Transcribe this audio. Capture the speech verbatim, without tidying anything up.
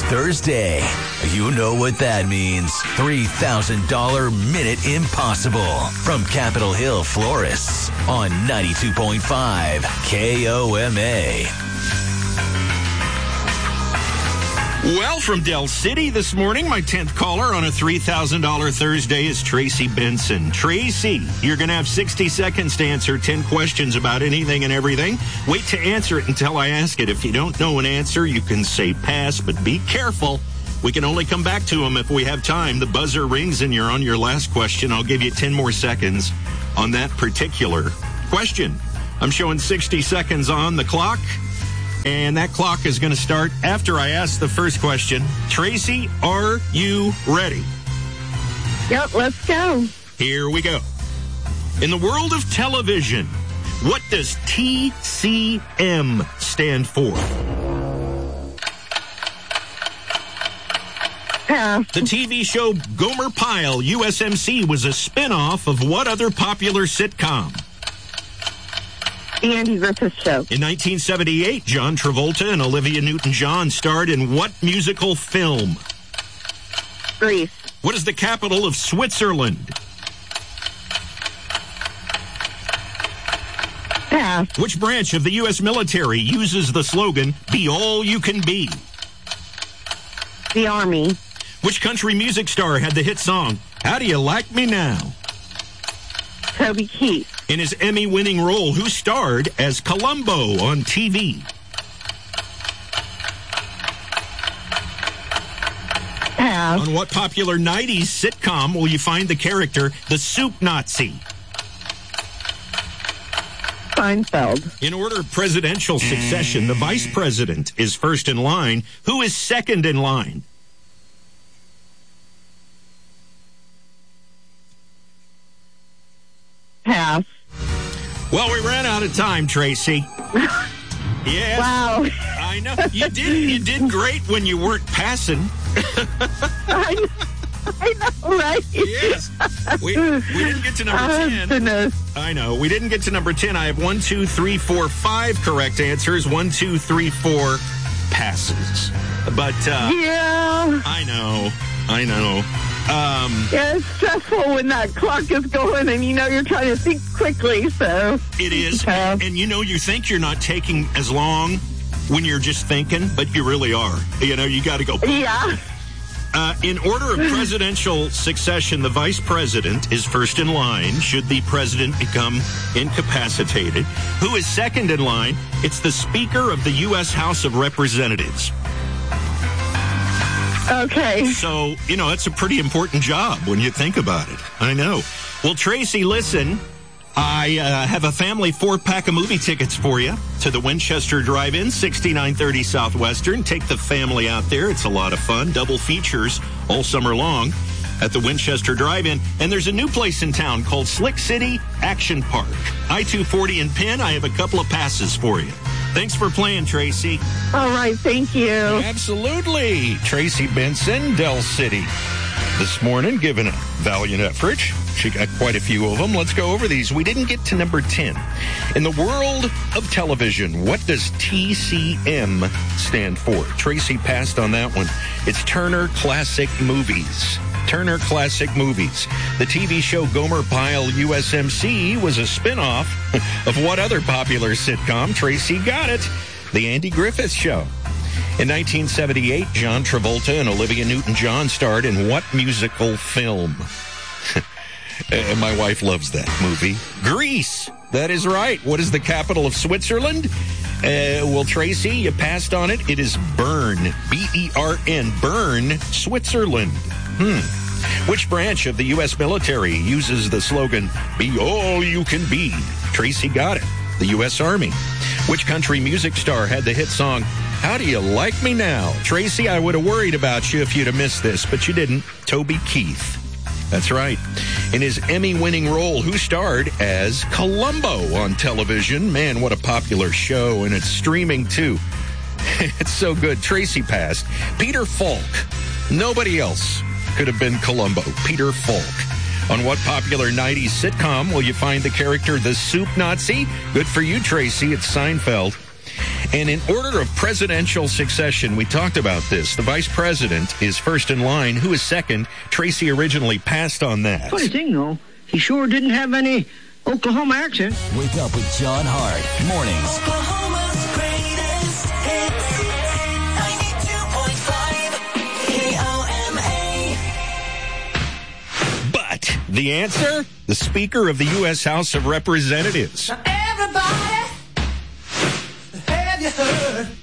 Thursday. You know what that means. three thousand dollars Minute Impossible from Capitol Hill Florists on ninety-two point five K O M A. Well, from Del City this morning, my tenth caller on a three thousand dollars Thursday is Tracy Benson. Tracy, you're going to have sixty seconds to answer ten questions about anything and everything. Wait to answer it until I ask it. If you don't know an answer, you can say pass, but be careful. We can only come back to them if we have time. The buzzer rings and you're on your last question. I'll give you ten more seconds on that particular question. I'm showing sixty seconds on the clock. And that clock is going to start after I ask the first question. Tracy, are you ready? Yep, let's go. Here we go. In the world of television, what does T C M stand for? Pass. The T V show Gomer Pyle, U S M C, was a spinoff of what other popular sitcom? The Andy Griffith Show. In nineteen seventy-eight, John Travolta and Olivia Newton-John starred in what musical film? Grease. What is the capital of Switzerland? Pass. Which branch of the U S military uses the slogan, "Be all you can be"? The Army. Which country music star had the hit song, "How Do You Like Me Now"? Toby Keith. In his Emmy-winning role, who starred as Columbo on T V? Pass. On what popular nineties sitcom will you find the character, the Soup Nazi? Seinfeld. In order of presidential succession, the vice president is first in line. Who is second in line? Pass. Well, we ran out of time, Tracy. Yes. Wow. I know. You did you did great when you weren't passing. I know, I know, right? Yes. We, we didn't get to number Oh, ten. goodness. I know. We didn't get to number ten. I have one, two, three, four, five correct answers. One, two, three, four passes. But, uh, Yeah. I know. I know. Um, Yeah, it's stressful when that clock is going and you know you're trying to think quickly, so. it is. Yeah. And, you know, you think you're not taking as long when you're just thinking, but you really are. You know, you got to go. Yeah. Uh, in order of presidential succession, the vice president is first in line should the president become incapacitated. Who is second in line? It's the Speaker of the U S House of Representatives. Okay. So, you know, that's a pretty important job when you think about it. I know. Well, Tracy, listen, I uh, have a family four-pack of movie tickets for you to the Winchester Drive-In, sixty-nine thirty Southwestern. Take the family out there. It's a lot of fun. Double features all summer long at the Winchester Drive-In. And there's a new place in town called Slick City Action Park. I two forty in Penn. I have a couple of passes for you. Thanks for playing, Tracy. All right. Thank you. Absolutely. Tracy Benson, Del City. This morning, given a valiant effort. She got quite a few of them. Let's go over these. We didn't get to number ten. In the world of television, what does T C M stand for? Tracy passed on that one. It's Turner Classic Movies. Turner Classic Movies. The T V show Gomer Pyle U S M C was a spinoff of what other popular sitcom? Tracy got it. The Andy Griffith Show. In nineteen seventy-eight, John Travolta and Olivia Newton-John starred in what musical film? And my wife loves that movie. Grease. That is right. What is the capital of Switzerland? Uh, well, Tracy, you passed on it. It is Bern. B E R N. Bern, Switzerland. Hmm. Which branch of the U S military uses the slogan, "Be all you can be"? Tracy got it. The U S Army. Which country music star had the hit song, "How Do You Like Me Now"? Tracy, I would have worried about you if you'd have missed this, but you didn't. Toby Keith. That's right. In his Emmy-winning role, who starred as Columbo on television? Man, what a popular show, and it's streaming, too. It's so good. Tracy passed. Peter Falk. Nobody else could have been Columbo. Peter Falk. On what popular nineties sitcom will you find the character the Soup Nazi? Good for you, Tracy. It's Seinfeld. And in order of presidential succession, we talked about this. The vice president is first in line. Who is second? Tracy originally passed on that. Funny thing, though, he sure didn't have any Oklahoma accent. Wake up with John Hart. Mornings. Oklahoma's greatest hits. ninety-two point five K O M A. But the answer? The Speaker of the U S House of Representatives. Now everybody, have you heard?